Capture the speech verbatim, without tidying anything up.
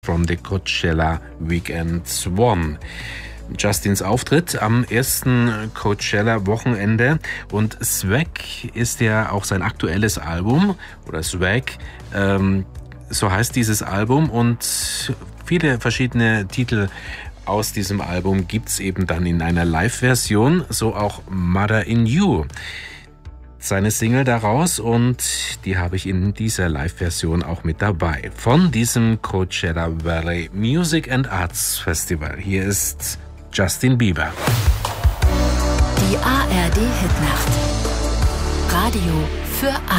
from the Coachella Weekend One. Justins Auftritt am ersten Coachella-Wochenende und Swag ist ja auch sein aktuelles Album oder Swag, ähm, so heißt dieses Album, und viele verschiedene Titel aus diesem Album gibt's eben dann in einer Live-Version, so auch Mother in You. Seine Single daraus, und die habe ich in dieser Live-Version auch mit dabei. Von diesem Coachella Valley Music and Arts Festival. Hier ist Justin Bieber. Die A R D Hitnacht. Radio für alle.